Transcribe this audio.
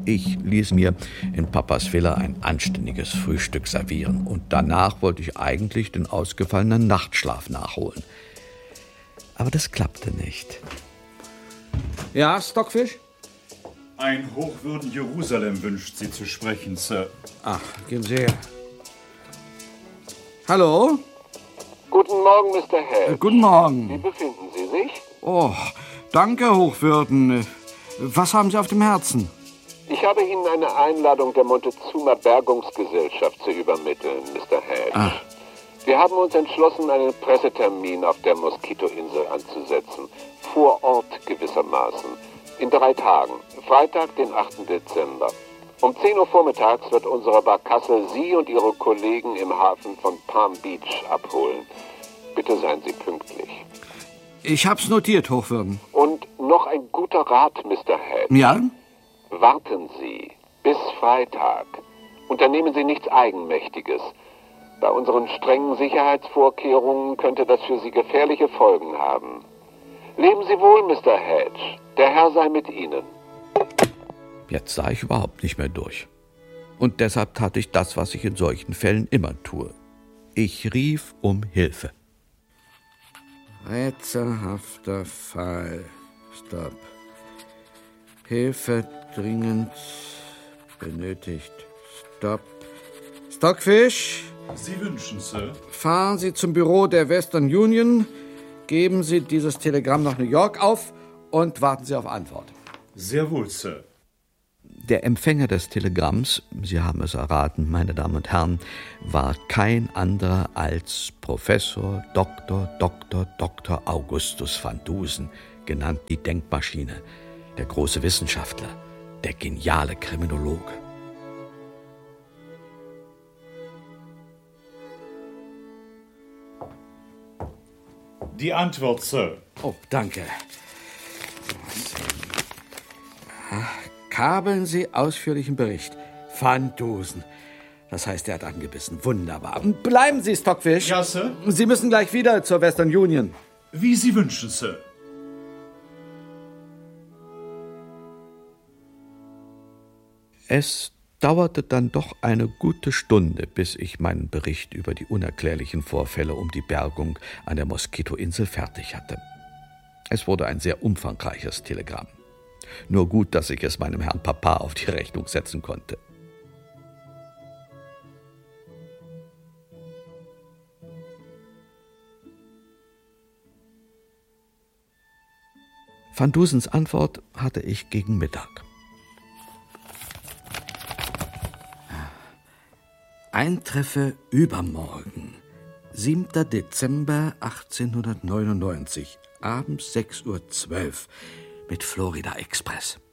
Ich ließ mir in Papas Villa ein anständiges Frühstück servieren und danach wollte ich eigentlich den ausgefallenen Nachtschlaf nachholen. Aber das klappte nicht. Ja, Stockfish? Ein Hochwürden Jerusalem wünscht Sie zu sprechen, Sir. Ach, geben Sie her. Hallo? Guten Morgen, Mr. Hale. Guten Morgen. Wie befinden Sie sich? Oh, danke, Hochwürden. Was haben Sie auf dem Herzen? Ich habe Ihnen eine Einladung der Montezuma Bergungsgesellschaft zu übermitteln, Mr. Hale. Ah. Wir haben uns entschlossen, einen Pressetermin auf der Moskitoinsel anzusetzen. Vor Ort gewissermaßen. In 3 Tagen. Freitag, den 8. Dezember. Um 10 Uhr vormittags wird unsere Barkasse Sie und Ihre Kollegen im Hafen von Palm Beach abholen. Bitte seien Sie pünktlich. Ich hab's notiert, Hochwürden. Und noch ein guter Rat, Mr. Head. Ja? Warten Sie bis Freitag. Unternehmen Sie nichts Eigenmächtiges. Bei unseren strengen Sicherheitsvorkehrungen könnte das für Sie gefährliche Folgen haben. Leben Sie wohl, Mr. Hedge. Der Herr sei mit Ihnen. Jetzt sah ich überhaupt nicht mehr durch. Und deshalb tat ich das, was ich in solchen Fällen immer tue. Ich rief um Hilfe. Rätselhafter Fall. Stopp. Hilfe dringend benötigt. Stopp. Stockfish? Sie wünschen, Sir. Fahren Sie zum Büro der Western Union, geben Sie dieses Telegramm nach New York auf und warten Sie auf Antwort. Sehr wohl, Sir. Der Empfänger des Telegramms, Sie haben es erraten, meine Damen und Herren, war kein anderer als Professor Dr. Augustus van Dusen, genannt die Denkmaschine, der große Wissenschaftler, der geniale Kriminologe. Die Antwort, Sir. Oh, danke. Kabeln Sie ausführlichen Bericht. Van Dusen. Das heißt, er hat angebissen. Wunderbar. Bleiben Sie, Stockfish. Ja, Sir. Sie müssen gleich wieder zur Western Union. Wie Sie wünschen, Sir. Es dauerte dann doch eine gute Stunde, bis ich meinen Bericht über die unerklärlichen Vorfälle um die Bergung an der Moskitoinsel fertig hatte. Es wurde ein sehr umfangreiches Telegramm. Nur gut, dass ich es meinem Herrn Papa auf die Rechnung setzen konnte. Van Dusens Antwort hatte ich gegen Mittag. Eintreffe übermorgen, 7. Dezember 1899, abends 6:12 Uhr mit Florida Express.